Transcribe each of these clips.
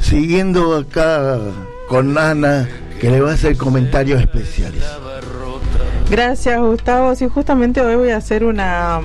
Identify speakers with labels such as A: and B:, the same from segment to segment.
A: siguiendo acá con Ana, que le va a hacer comentarios especiales.
B: Gracias, Gustavo. Sí, justamente hoy voy a hacer como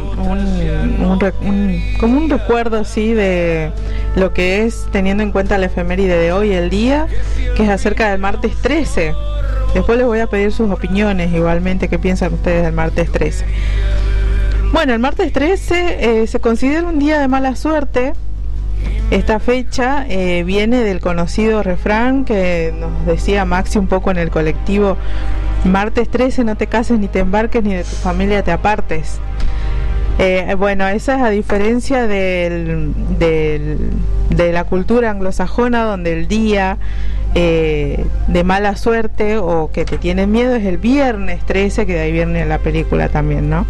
B: un recuerdo así de lo que es, teniendo en cuenta la efeméride de hoy, el día, que es acerca del martes 13. Después les voy a pedir sus opiniones, igualmente, qué piensan ustedes del martes 13. Bueno, el martes 13 se considera un día de mala suerte. Esta fecha viene del conocido refrán que nos decía Maxi un poco en el colectivo: martes 13, no te cases ni te embarques, ni de tu familia te apartes. Bueno, esa es a diferencia de la cultura anglosajona, donde el día de mala suerte o que te tienen miedo es el viernes 13, que de ahí viene la película también, ¿no?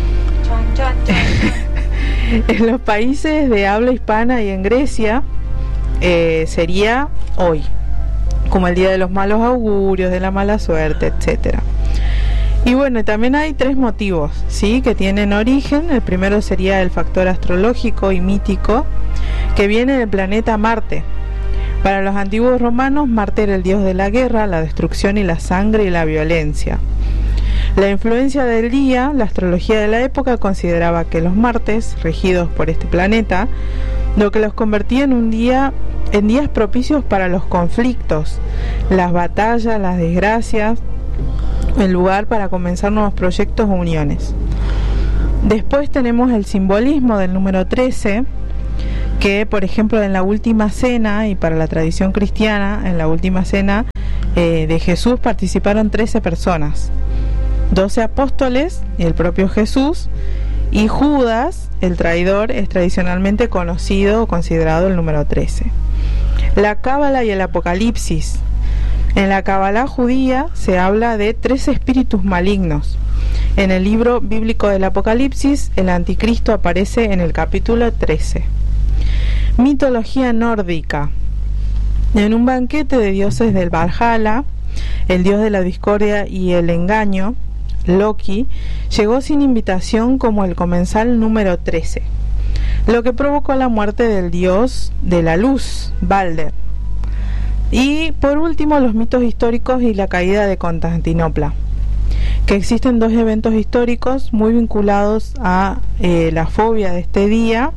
B: En los países de habla hispana y en Grecia sería hoy, como el día de los malos augurios, de la mala suerte, etcétera. Y bueno, también hay 3 motivos, ¿sí?, que tienen origen. El primero sería el factor astrológico y mítico, que viene del planeta Marte. Para los antiguos romanos, Marte era el dios de la guerra, la destrucción y la sangre y la violencia. La influencia del día, la astrología de la época consideraba que los martes, regidos por este planeta, lo que los convertía en días propicios para los conflictos, las batallas, las desgracias, el lugar para comenzar nuevos proyectos o uniones. Después tenemos el simbolismo del número 13, que por ejemplo en la última cena, y para la tradición cristiana, en la última cena de Jesús participaron 13 personas, 12 apóstoles y el propio Jesús, y Judas, el traidor, es tradicionalmente conocido o considerado el número 13. La Cábala y el Apocalipsis. En la Cábala judía se habla de 13 espíritus malignos. En el libro bíblico del Apocalipsis, el anticristo aparece en el capítulo 13. Mitología nórdica. En un banquete de dioses del Valhalla, el dios de la discordia y el engaño, Loki, llegó sin invitación como el comensal número 13, lo que provocó la muerte del dios de la luz, Balder. Y por último, los mitos históricos y la caída de Constantinopla, que existen 2 eventos históricos muy vinculados a la fobia de este día,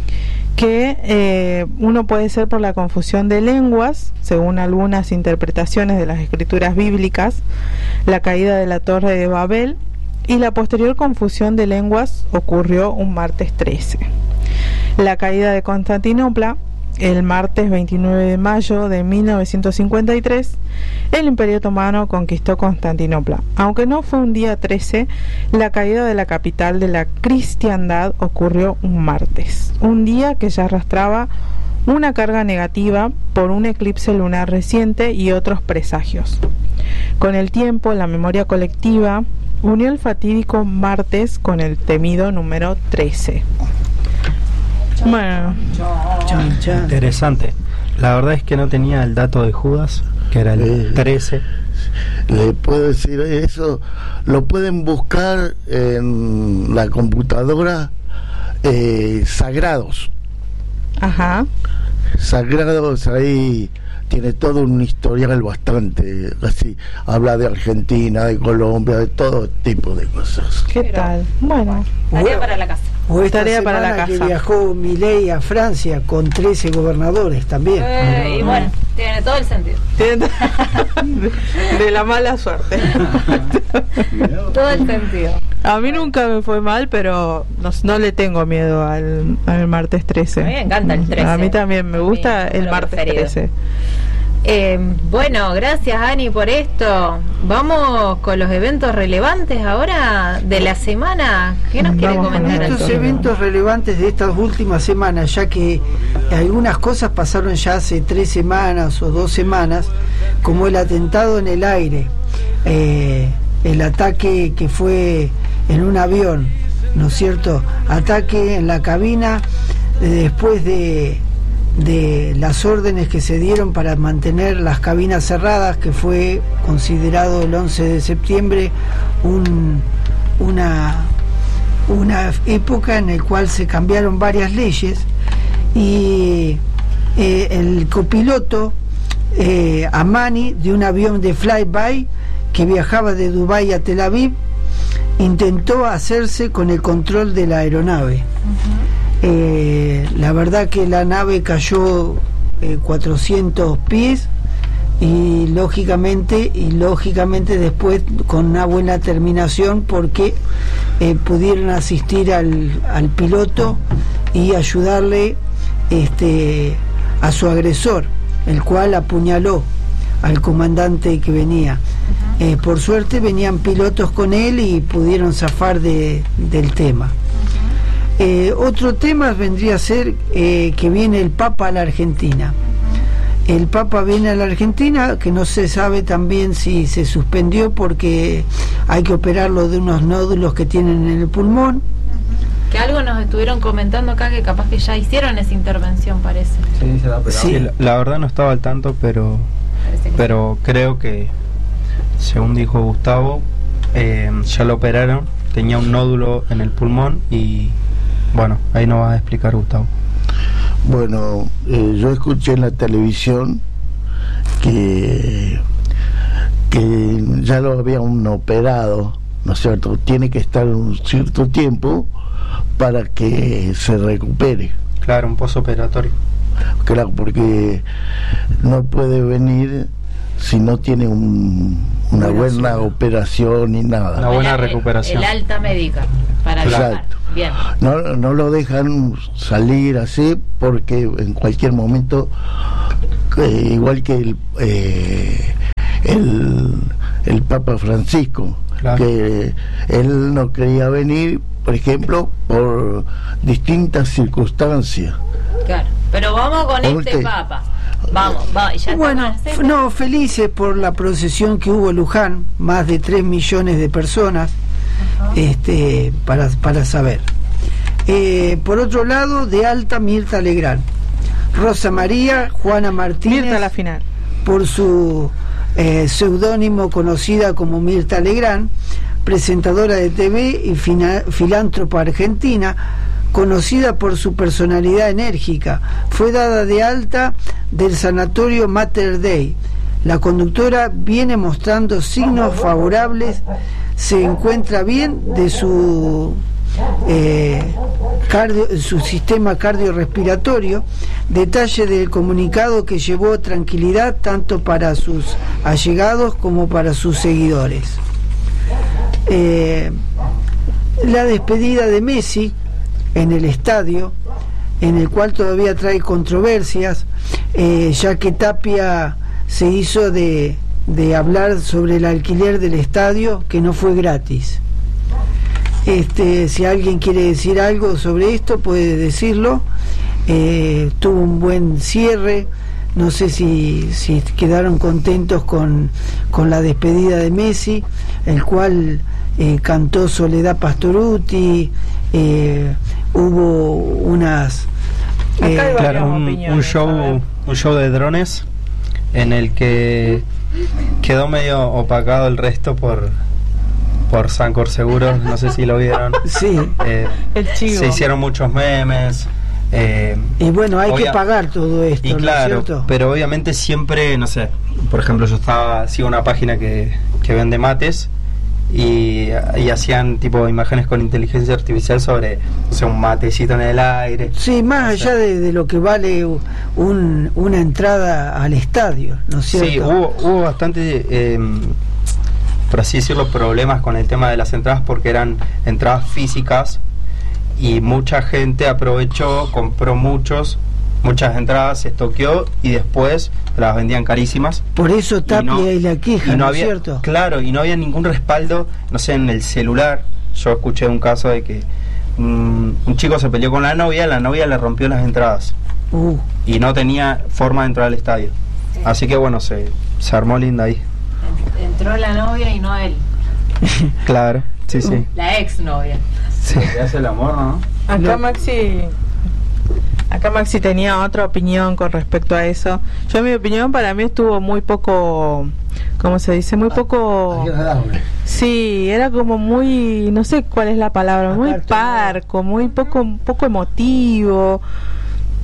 B: que uno puede ser por la confusión de lenguas, según algunas interpretaciones de las escrituras bíblicas, la caída de la Torre de Babel, y la posterior confusión de lenguas ocurrió un martes 13. La caída de Constantinopla, el martes 29 de mayo de 1953, el Imperio Otomano conquistó Constantinopla. Aunque no fue un día 13, la caída de la capital de la cristiandad ocurrió un martes, un día que ya arrastraba una carga negativa por un eclipse lunar reciente y otros presagios. Con el tiempo, la memoria colectiva unió el fatídico martes con el temido número 13. Bueno,
C: interesante. La verdad es que no tenía el dato de Judas, que era el 13.
A: Le puedo decir eso, lo pueden buscar en la computadora, Sagrados.
B: Ajá.
A: Sagrados, ahí tiene todo un historial bastante así, habla de Argentina, de Colombia, de todo tipo de cosas.
B: ¿Qué tal? Bueno,
D: tarea para la casa.
E: O esta
B: tarea para la
E: semana que
B: casa.
E: viajó Milei a Francia con 13 gobernadores también.
D: Y bueno, tiene todo el sentido.
B: de la mala suerte.
D: Todo el sentido.
B: A mí nunca me fue mal, pero no le tengo miedo al martes 13.
D: A mí me encanta el 13.
B: A mí también me gusta el martes
D: preferido.
B: 13.
D: Bueno, gracias Ani por esto. Vamos con los eventos relevantes ahora de la semana. ¿Qué nos quiere
B: Vamos con
D: comentar?
E: Estos
B: Antonio.
E: eventos relevantes de estas últimas semanas, ya que algunas cosas pasaron ya hace 3 semanas o 2 semanas, como el atentado en el aire, el ataque que fue en un avión, ¿no es cierto? Ataque en la cabina después de las órdenes que se dieron para mantener las cabinas cerradas, que fue considerado el 11 de septiembre una época en la cual se cambiaron varias leyes, y el copiloto Amani, de un avión de Flyby que viajaba de Dubái a Tel Aviv, intentó hacerse con el control de la aeronave. La verdad que la nave cayó 400 pies y lógicamente después con una buena terminación, porque pudieron asistir al piloto y ayudarle a su agresor, el cual apuñaló al comandante que venía. Por suerte venían pilotos con él y pudieron zafar del tema. Otro tema vendría a ser que viene el Papa a la Argentina. El Papa viene a la Argentina, que no se sabe también si se suspendió porque hay que operarlo de unos nódulos que tienen en el pulmón.
D: Que algo nos estuvieron comentando acá, que capaz que ya hicieron esa intervención, parece.
C: Sí, la verdad no estaba al tanto, pero creo que, según dijo Gustavo, ya lo operaron, tenía un nódulo en el pulmón y bueno, ahí nos va a explicar Gustavo.
A: Bueno, yo escuché en la televisión que ya lo habían operado, ¿no es cierto? Tiene que estar un cierto tiempo para que se recupere.
C: Claro, un postoperatorio.
A: Claro, porque no puede venir si no tiene una buena operación ni nada.
C: Una buena recuperación.
D: El alta médica para viajar. Bien.
A: No lo dejan salir así porque en cualquier momento, igual que el Papa Francisco, claro, que él no quería venir, por ejemplo, por distintas circunstancias.
D: Claro, pero vamos con este Papa. Vamos, ya
E: bueno, felices por la procesión que hubo en Luján, más de 3 millones de personas, para saber. Por otro lado, de alta Mirta Legrand, Rosa María, Juana Martínez,
B: Mirta a la final,
E: por su seudónimo conocida como Mirta Legrand, presentadora de TV y filántropa argentina, conocida por su personalidad enérgica. Fue dada de alta del sanatorio Mater Dei. La conductora viene mostrando signos favorables, se encuentra bien de su sistema cardiorrespiratorio. Detalle del comunicado que llevó tranquilidad tanto para sus allegados como para sus seguidores. La despedida de Messi en el estadio, en el cual todavía trae controversias, ya que Tapia se hizo de hablar sobre el alquiler del estadio, que no fue gratis. Si alguien quiere decir algo sobre esto, puede decirlo. Tuvo un buen cierre. No sé si quedaron contentos con la despedida de Messi, el cual cantó Soledad Pastorutti. Hubo unas
C: un show de drones en el que quedó medio opacado el resto por Sancor Seguros, no sé si lo vieron.
E: Sí,
B: el chivo.
C: Se hicieron muchos memes.
E: Y bueno, hay que pagar todo esto,
C: y claro,
E: ¿no es cierto?
C: Pero obviamente siempre, no sé, por ejemplo, sigo una página que vende mates y hacían tipo imágenes con inteligencia artificial sobre, no sé, un matecito en el aire.
E: Sí, más allá de lo que vale una entrada al estadio, ¿no es cierto?
C: Sí, hubo bastante, por así decirlo, problemas con el tema de las entradas, porque eran entradas físicas y mucha gente aprovechó, compró muchas entradas, se estoqueó y después las vendían carísimas.
E: Por eso Tapia y la queja, ¿no es cierto?
C: Claro, y no había ningún respaldo, no sé, en el celular. Yo escuché un caso de que un chico se peleó con la novia le rompió las entradas y no tenía forma de entrar al estadio. Sí. Así que bueno, se armó linda ahí.
D: Entró la novia y no él.
C: Claro, sí.
D: La ex novia.
C: Sí. Se hace el amor, ¿no?
B: Acá Maxi tenía otra opinión con respecto a eso. Yo, mi opinión, para mí estuvo muy poco, ¿cómo se dice? Muy poco...
A: agradable.
B: Sí, era como muy, no sé cuál es la palabra, muy parco, muy poco emotivo.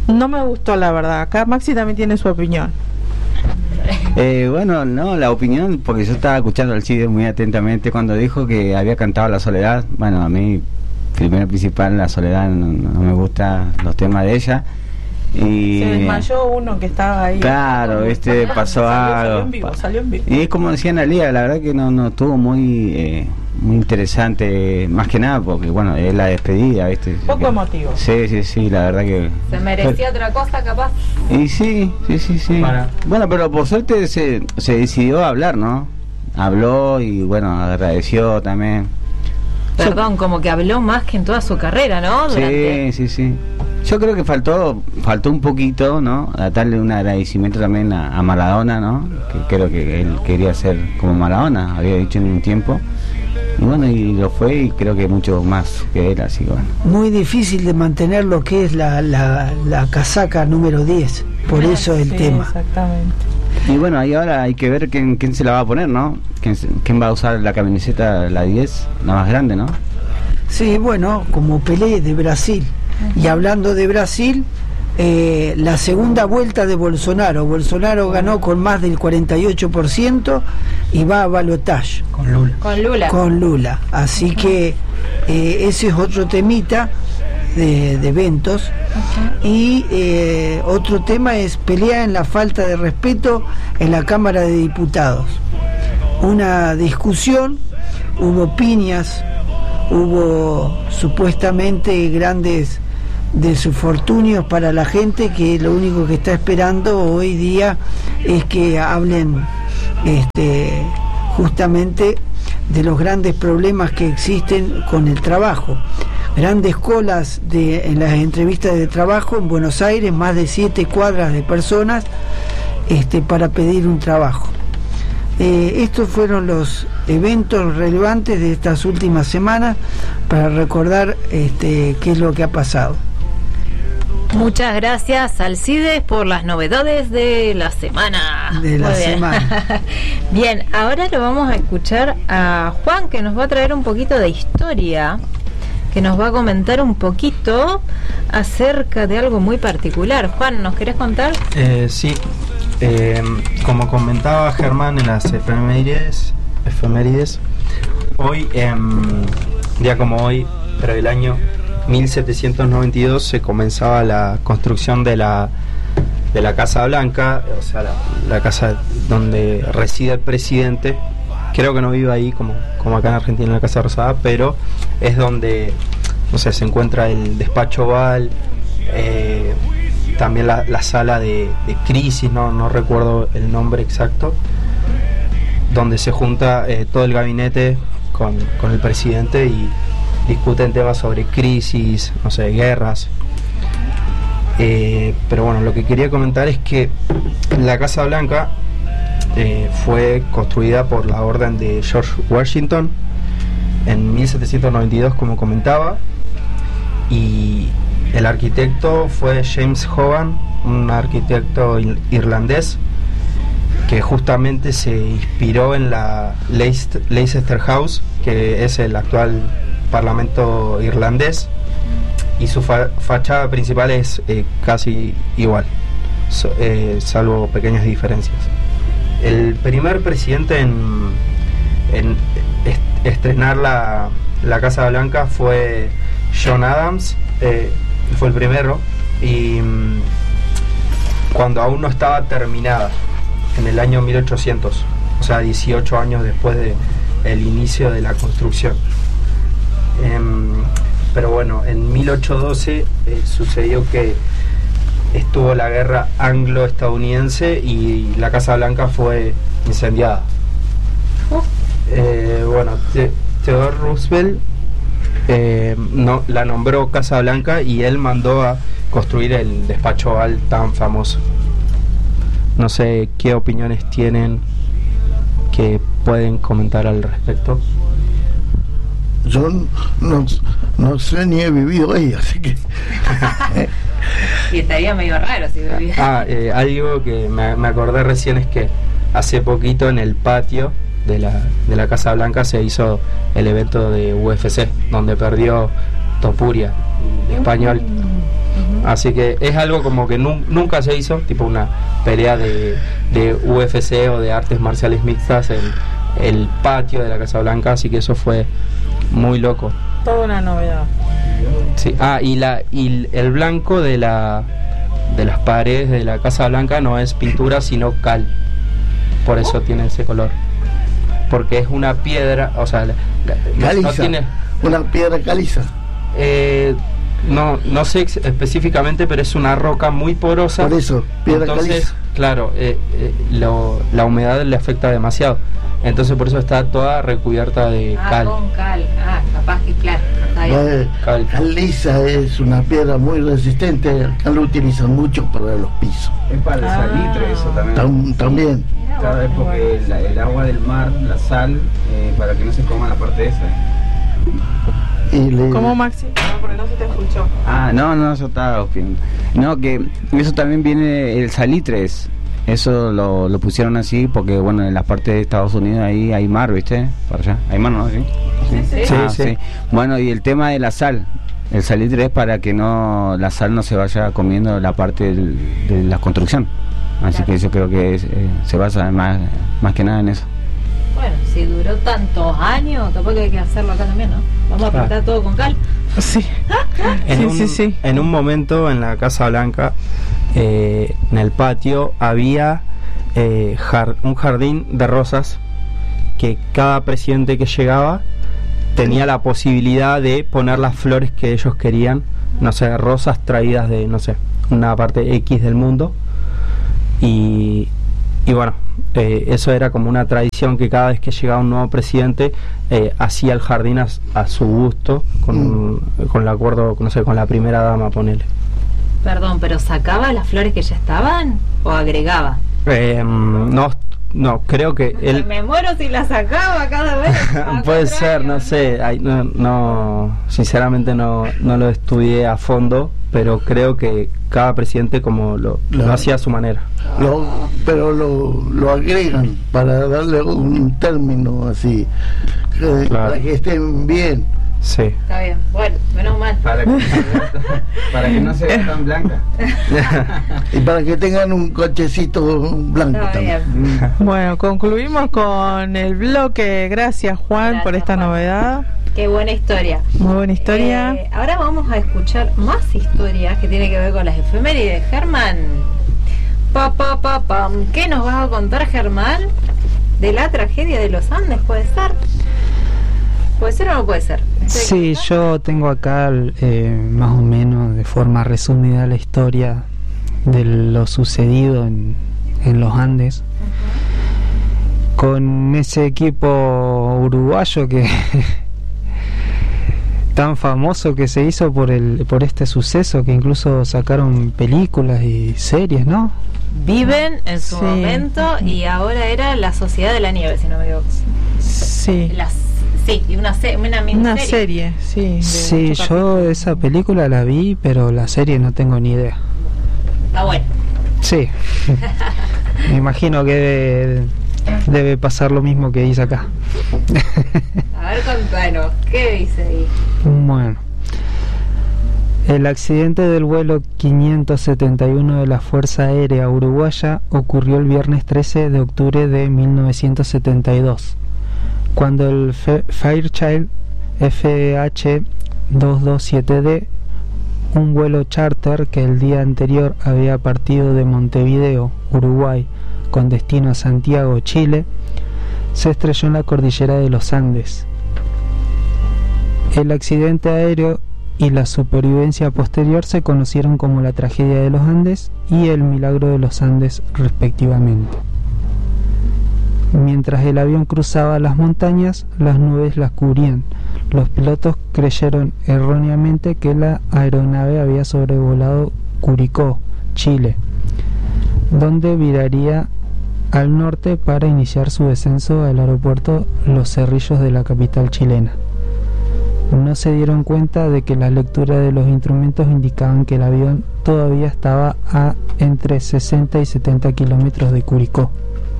B: No me gustó, la verdad. Acá Maxi también tiene su opinión.
F: Bueno, no, la opinión, porque yo estaba escuchando al Alcides muy atentamente cuando dijo que había cantado La Soledad. Bueno, a mí, primero principal, La Soledad no me gustan los temas de ella. Y
B: se desmayó uno que estaba ahí.
F: Claro, pasó algo.
B: Salió en vivo.
F: Y es como decía Analia, la verdad que no estuvo muy interesante, más que nada porque bueno, es la despedida, ¿viste?
B: Poco emotivo.
F: Sí, la verdad que
D: se merecía otra cosa capaz.
F: Y sí. Bueno, pero por suerte se decidió a hablar, ¿no? Habló y bueno, agradeció también.
D: Perdón, como que habló más que en toda su carrera, ¿no?
F: Sí. Yo creo que faltó un poquito, ¿no? A darle un agradecimiento también a Maradona, ¿no? Que creo que él quería ser como Maradona, había dicho en un tiempo. Y bueno, y lo fue, y creo que mucho más que él, así que bueno.
E: Muy difícil de mantener lo que es la casaca número 10, por eso el tema.
B: Exactamente.
F: Y bueno, ahí ahora hay que ver quién se la va a poner, ¿no? ¿Quién va a usar la camiseta, la 10, la más grande, ¿no?
E: Sí, bueno, como Pelé de Brasil. Y hablando de Brasil, la segunda vuelta de Bolsonaro ganó con más del 48% y va a balotaje con Lula. Así que ese es otro temita de eventos. Y otro tema es pelea en la falta de respeto en la Cámara de Diputados. Una discusión, hubo piñas, hubo supuestamente grandes desafortunios para la gente, que lo único que está esperando hoy día es que hablen justamente de los grandes problemas que existen con el trabajo. Grandes colas en las entrevistas de trabajo en Buenos Aires, más de 7 cuadras de personas para pedir un trabajo. Estos fueron los eventos relevantes de estas últimas semanas para recordar qué es lo que ha pasado.
D: Muchas gracias, Alcides, por las novedades de la semana. Bien, ahora lo vamos a escuchar a Juan, que nos va a traer un poquito de historia, que nos va a comentar un poquito acerca de algo muy particular. Juan, ¿nos querés contar?
C: Sí, como comentaba Germán en las efemérides, hoy, día como hoy, pero el año 1792 se comenzaba la construcción de la Casa Blanca, o sea, la casa donde reside el presidente. Creo que no vive ahí como acá en Argentina en la Casa Rosada, pero es donde, no sé, se encuentra el despacho oval, también la sala de crisis, no recuerdo el nombre exacto, donde se junta todo el gabinete con el presidente y discuten temas sobre crisis, no sé, guerras. Pero bueno, lo que quería comentar es que la Casa Blanca fue construida por la orden de George Washington en 1792, como comentaba, y el arquitecto fue James Hogan, un arquitecto irlandés que justamente se inspiró en la Leicester House, que es el actual Parlamento irlandés, y su fachada principal es casi igual, salvo pequeñas diferencias. El primer presidente en estrenar la Casa Blanca fue John Adams, fue el primero, y cuando aún no estaba terminada, en el año 1800, o sea, 18 años después del inicio de la construcción. Pero bueno, en 1812 sucedió que estuvo la guerra anglo-estadounidense y la Casa Blanca fue incendiada. Bueno, Theodore Roosevelt la nombró Casa Blanca y él mandó a construir el despacho oval tan famoso. No sé qué opiniones tienen que pueden comentar al respecto.
A: Yo no sé ni he vivido ahí, así que...
D: Y estaría medio raro si viviera.
C: Algo que me acordé recién es que hace poquito en el patio de la Casa Blanca se hizo el evento de UFC, donde perdió Topuria, español. Así que es algo como que nunca se hizo, tipo una pelea de UFC o de artes marciales mixtas en el patio de la Casa Blanca, así que eso fue muy loco.
B: Toda una novedad.
C: Sí. Y el blanco de las paredes de la Casa Blanca no es pintura sino cal, por eso tiene ese color, porque es una piedra, o sea,
A: caliza,
C: no tiene
A: una piedra caliza.
C: No sé específicamente, pero es una roca muy porosa.
A: Por eso, piedra
C: entonces,
A: caliza.
C: Claro, la humedad le afecta demasiado. Entonces por eso está toda recubierta de cal.
D: Con cal. Capaz que claro.
A: Caliza es una piedra muy resistente. Acá lo utilizan mucho para los pisos.
F: Es para el salitre, eso también.
A: También.
F: Claro, es porque el agua del mar, la sal, para que no se coma la parte esa.
B: ¿Cómo, Maxi? No, porque no se te escuchó.
F: No, eso está bien. No, que eso también viene el salitre. Eso lo pusieron así porque, bueno, en las partes de Estados Unidos ahí hay mar, ¿viste? Para allá. ¿Hay mar, no? Sí. Bueno, y el tema de la sal. El salitre es para que la sal no se vaya comiendo la parte de la construcción. Así que yo creo que se basa más que nada en eso.
D: Bueno, si duró tantos años, capaz que hay que hacerlo acá también, ¿no? Vamos a pintar todo con cal.
B: Sí.
C: En un momento en la Casa Blanca, en el patio, había un jardín de rosas que cada presidente que llegaba tenía la posibilidad de poner las flores que ellos querían, no sé, rosas traídas de, no sé, una parte X del mundo. Y bueno, eso era como una tradición que cada vez que llegaba un nuevo presidente hacía el jardín a su gusto, con el acuerdo, no sé, con la primera dama, ponele.
D: Perdón, ¿pero sacaba las flores que ya estaban o agregaba?
C: No, creo que él...
D: Me muero si las sacaba cada vez.
C: Puede ser, no sé, sinceramente no lo estudié a fondo, pero creo que cada presidente como lo hacía a su manera.
A: Pero lo agregan para darle un término así, para que estén bien.
C: Sí.
D: Está bien, bueno, menos mal.
F: Para que no se vea tan blanca.
A: Y para que tengan un cochecito blanco también.
B: Bueno, concluimos con el bloque. Gracias, Juan, por esta novedad.
D: Qué buena historia.
B: Muy buena historia.
D: Ahora vamos a escuchar más historias que tienen que ver con las efemérides. Germán, ¿qué nos vas a contar, Germán? ¿De la tragedia de los Andes, puede ser? ¿Puede ser o no puede ser?
G: Sí, yo tengo acá más o menos de forma resumida la historia de lo sucedido en los Andes, con ese equipo uruguayo que tan famoso que se hizo por este suceso, que incluso sacaron películas y series, ¿no?
D: Viven en su momento, y ahora era La Sociedad de la Nieve, si no me equivoco.
B: Sí.
D: Sí, y una
B: serie, sí.
G: Sí, yo esa película la vi, pero la serie no tengo ni idea.
D: Está bueno.
G: Sí. Me imagino que debe pasar lo mismo que dice acá.
D: A ver, contanos, ¿qué dice ahí?
G: Bueno, el accidente del vuelo 571 de la Fuerza Aérea Uruguaya ocurrió el viernes 13 de octubre de 1972. Cuando el Fairchild FH227D, un vuelo charter que el día anterior había partido de Montevideo, Uruguay, con destino a Santiago, Chile, se estrelló en la cordillera de los Andes. El accidente aéreo y la supervivencia posterior se conocieron como la tragedia de los Andes y el milagro de los Andes, respectivamente. Mientras el avión cruzaba las montañas, las nubes las cubrían. Los pilotos creyeron erróneamente que la aeronave había sobrevolado Curicó, Chile, donde viraría al norte para iniciar su descenso al aeropuerto Los Cerrillos de la capital chilena. No se dieron cuenta de que las lecturas de los instrumentos indicaban que el avión todavía estaba a entre 60 y 70 kilómetros de Curicó.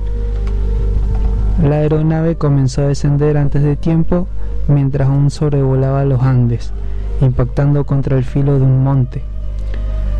G: La aeronave comenzó a descender antes de tiempo mientras aún sobrevolaba los Andes, impactando contra el filo de un monte.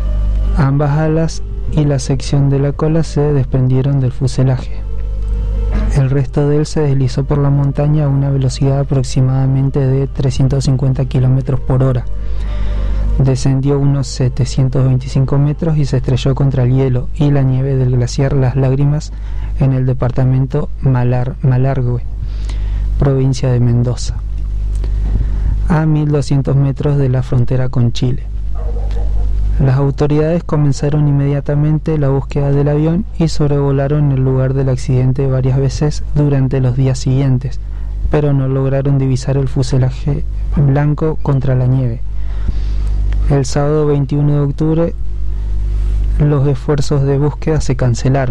G: Ambas alas y la sección de la cola se desprendieron del fuselaje. El resto de él se deslizó por la montaña a una velocidad aproximadamente de 350 km por hora. Descendió unos 725 metros y se estrelló contra el hielo y la nieve del glaciar Las Lágrimas en el departamento Malargüe, provincia de Mendoza, a 1200 metros de la frontera con Chile. Las autoridades comenzaron inmediatamente la búsqueda del avión y sobrevolaron el lugar del accidente varias veces durante los días siguientes, pero no lograron divisar el fuselaje blanco contra la nieve. El sábado 21 de octubre los esfuerzos de búsqueda se cancelaron.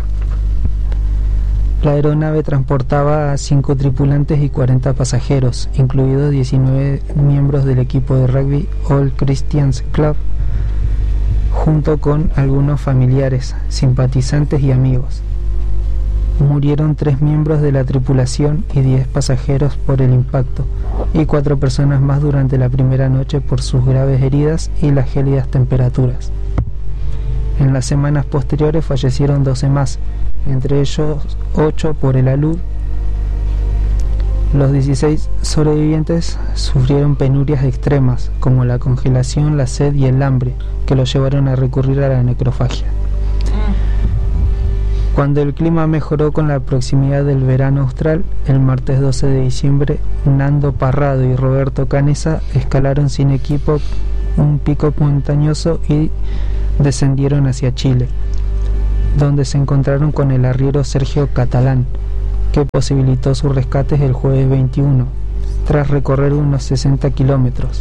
G: La aeronave transportaba a 5 tripulantes y 40 pasajeros, incluidos 19 miembros del equipo de rugby All Christians Club, junto con algunos familiares, simpatizantes y amigos. Murieron 3 miembros de la tripulación y 10 pasajeros por el impacto, y 4 personas más durante la primera noche por sus graves heridas y las gélidas temperaturas. En las semanas posteriores fallecieron 12 más, entre ellos 8 por el alud. Los 16 sobrevivientes sufrieron penurias extremas, como la congelación, la sed y el hambre, que los llevaron a recurrir a la necrofagia. Cuando el clima mejoró con la proximidad del verano austral, el martes 12 de diciembre, Nando Parrado y Roberto Canesa escalaron sin equipo un pico montañoso y descendieron hacia Chile, donde se encontraron con el arriero Sergio Catalán, que posibilitó su rescate el jueves 21, tras recorrer unos 60 kilómetros.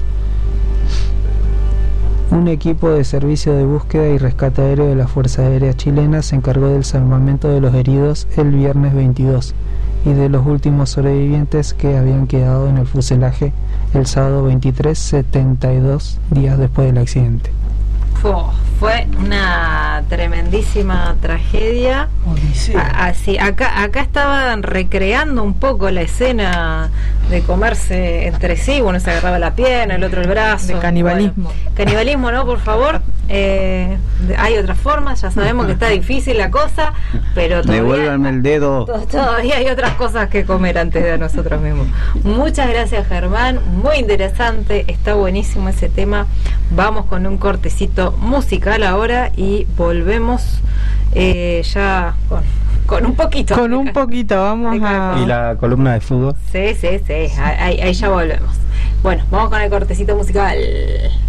G: Un equipo de servicio de búsqueda y rescate aéreo de la Fuerza Aérea Chilena se encargó del salvamento de los heridos el viernes 22 y de los últimos sobrevivientes que habían quedado en el fuselaje el sábado 23, 72 días después del accidente.
D: Fue una tremendísima tragedia. Así, acá estaban recreando un poco la escena de comerse entre sí, uno se agarraba la pierna, el otro el brazo.
B: De canibalismo.
D: Bueno, canibalismo, ¿no? Por favor. Hay otras formas, ya sabemos que está difícil la cosa, pero todavía,
F: devuélvanme el dedo.
D: Todavía hay otras cosas que comer antes de nosotros mismos. Muchas gracias, Germán, muy interesante, está buenísimo ese tema. Vamos con un cortecito musical ahora y volvemos ya con un poquito.
B: Con un poquito, vamos a...
C: Y la columna de fútbol.
D: Sí, ahí ya volvemos. Bueno, vamos con el cortecito musical.